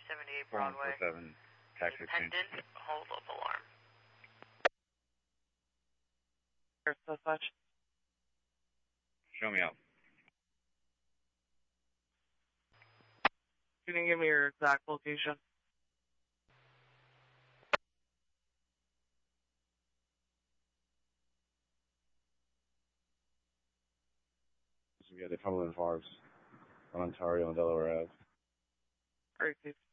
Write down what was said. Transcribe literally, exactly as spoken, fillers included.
seventy-eight four one four Broadway. seven, taxi exchange. Pendant hold-up alarm. So such. Show me out. Can you give me your exact location? We got the Cumberland Farms on Ontario and Delaware Ave. Great.